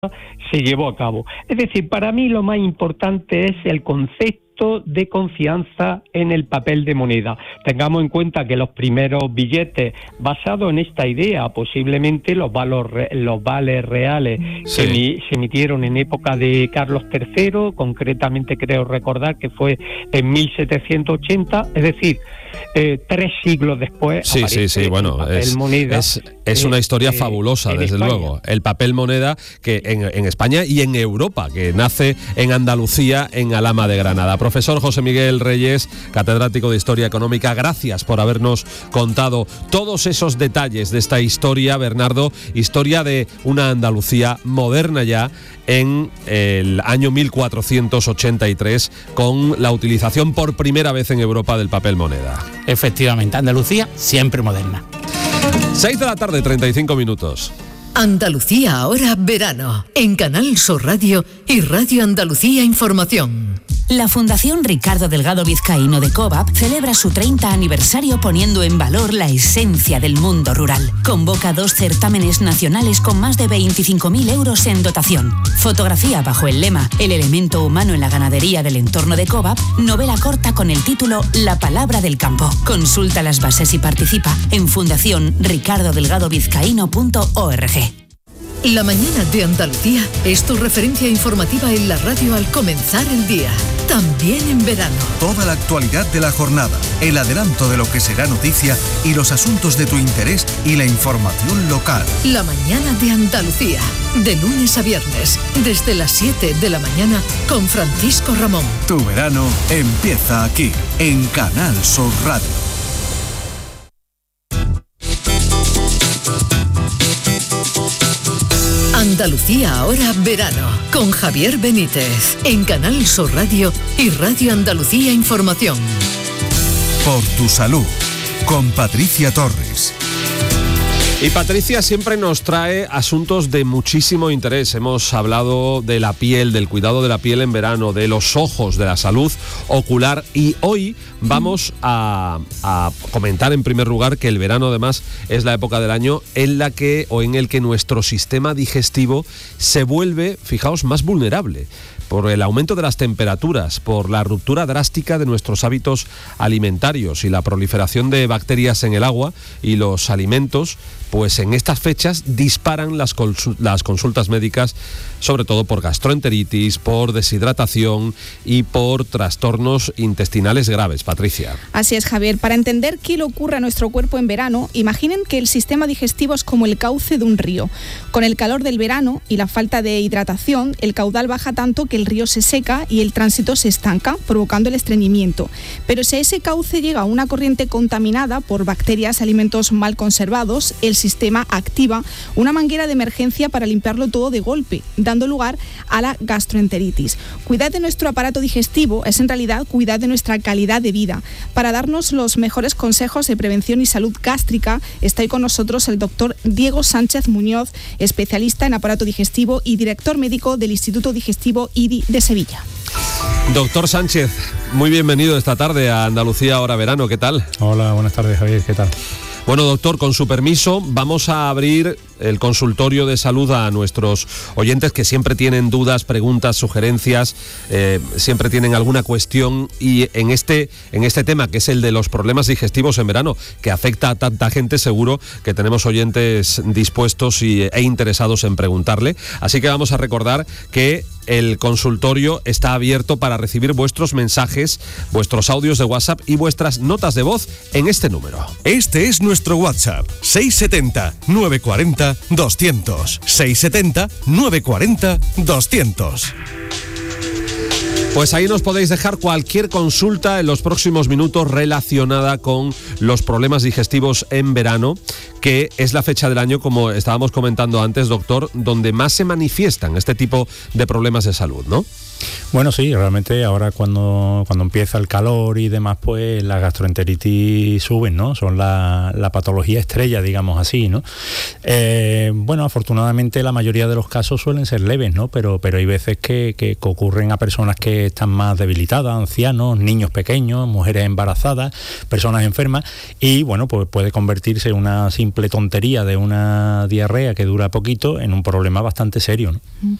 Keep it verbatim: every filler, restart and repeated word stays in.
se llevó a cabo. Es decir, para mí lo más importante es el concepto de confianza en el papel de moneda. Tengamos en cuenta que los primeros billetes basados en esta idea, posiblemente los, valores, los vales reales sí. que se emitieron en época de Carlos tercero, concretamente creo recordar que fue en mil setecientos ochenta, es decir, eh, tres siglos después. Sí, sí, sí, bueno, es, moneda, es, es una historia eh, fabulosa, desde España. Luego. El papel moneda que en, en España y en Europa, que nace en Andalucía, en Alhama de Granada. Profesor José Miguel Reyes, catedrático de Historia Económica, gracias por habernos contado todos esos detalles de esta historia, Bernardo, historia de una Andalucía moderna ya en el año mil cuatrocientos ochenta y tres, con la utilización por primera vez en Europa del papel moneda. Efectivamente, Andalucía siempre moderna. seis de la tarde, treinta y cinco minutos. Andalucía ahora verano, en Canal Sur Radio y Radio Andalucía Información. La Fundación Ricardo Delgado Vizcaíno de COVAP celebra su treinta aniversario poniendo en valor la esencia del mundo rural. Convoca dos certámenes nacionales con más de veinticinco mil euros en dotación. Fotografía bajo el lema El elemento humano en la ganadería del entorno de COVAP, novela corta con el título La palabra del campo. Consulta las bases y participa en fundación ricardo delgado vizcaíno punto org. La mañana de Andalucía es tu referencia informativa en la radio al comenzar el día, también en verano. Toda la actualidad de la jornada, el adelanto de lo que será noticia y los asuntos de tu interés y la información local. La mañana de Andalucía, de lunes a viernes, desde las siete de la mañana con Francisco Ramón. Tu verano empieza aquí, en Canal Sur Radio. Andalucía ahora verano, con Javier Benítez, en Canal Sur Radio y Radio Andalucía Información. Por tu salud, con Patricia Torres. Y Patricia siempre nos trae asuntos de muchísimo interés. Hemos hablado de la piel, del cuidado de la piel en verano, de los ojos, de la salud ocular, y hoy vamos a, a comentar en primer lugar que el verano además es la época del año en la que o en el que nuestro sistema digestivo se vuelve, fijaos, más vulnerable por el aumento de las temperaturas, por la ruptura drástica de nuestros hábitos alimentarios y la proliferación de bacterias en el agua y los alimentos. Pues en estas fechas disparan las, consul- las consultas médicas, sobre todo por gastroenteritis, por deshidratación y por trastornos intestinales graves. Patricia. Así es, Javier. Para entender qué le ocurre a nuestro cuerpo en verano, imaginen que el sistema digestivo es como el cauce de un río. Con el calor del verano y la falta de hidratación, el caudal baja tanto que el río se seca y el tránsito se estanca, provocando el estreñimiento. Pero si a ese cauce llega una corriente contaminada por bacterias y alimentos mal conservados, el sistema activa una manguera de emergencia para limpiarlo todo de golpe, dando lugar a la gastroenteritis. Cuidar de nuestro aparato digestivo es en realidad cuidar de nuestra calidad de vida. Para darnos los mejores consejos de prevención y salud gástrica, está hoy con nosotros el doctor Diego Sánchez Muñoz, especialista en aparato digestivo y director médico del Instituto Digestivo I D I de Sevilla. Doctor Sánchez, muy bienvenido esta tarde a Andalucía ahora verano. ¿Qué tal? Hola, buenas tardes, Javier. ¿Qué tal? Bueno, doctor, con su permiso, vamos a abrir el consultorio de salud a nuestros oyentes que siempre tienen dudas, preguntas, sugerencias, eh, siempre tienen alguna cuestión, y en este, en este tema, que es el de los problemas digestivos en verano, que afecta a tanta gente, seguro que tenemos oyentes dispuestos y, e interesados en preguntarle. Así que vamos a recordar que el consultorio está abierto para recibir vuestros mensajes, vuestros audios de WhatsApp y vuestras notas de voz en este número. Este es nuestro WhatsApp, seis setenta, novecientos cuarenta, doscientos. seis setenta, novecientos cuarenta, doscientos. Pues ahí nos podéis dejar cualquier consulta en los próximos minutos relacionada con los problemas digestivos en verano, que es la fecha del año, como estábamos comentando antes, doctor, donde más se manifiestan este tipo de problemas de salud, ¿no? Bueno, sí, realmente ahora cuando, cuando empieza el calor y demás, pues la gastroenteritis suben, ¿no? Son la, la patología estrella, digamos así, ¿no? Eh, bueno, afortunadamente la mayoría de los casos suelen ser leves, ¿no? Pero, pero hay veces que, que, que ocurren a personas que están más debilitadas, ancianos, niños pequeños, mujeres embarazadas, personas enfermas, y bueno, pues puede convertirse en una simple tontería de una diarrea que dura poquito en un problema bastante serio, ¿no?